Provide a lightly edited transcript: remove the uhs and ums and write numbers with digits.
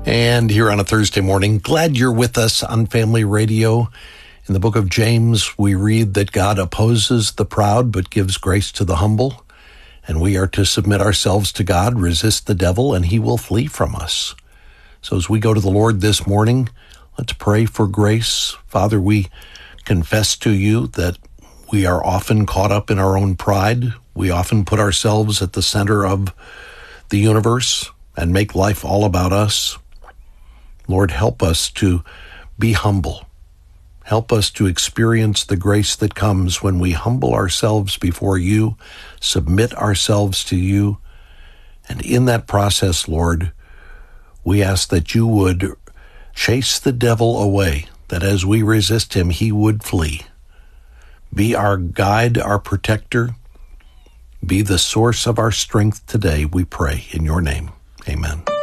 And here on a Thursday morning, glad you're with us on Family Radio. In the book of James, we read that God opposes the proud but gives grace to the humble. And we are to submit ourselves to God, resist the devil, and he will flee from us. So as we go to the Lord this morning, let's pray for grace. Father, we confess to you that we are often caught up in our own pride. We often put ourselves at the center of the universe and make life all about us. Lord, help us to be humble. Help us to experience the grace that comes when we humble ourselves before you, submit ourselves to you. And in that process, Lord, we ask that you would chase the devil away, that as we resist him, he would flee. Be our guide, our protector. Be the source of our strength today, we pray in your name. Amen.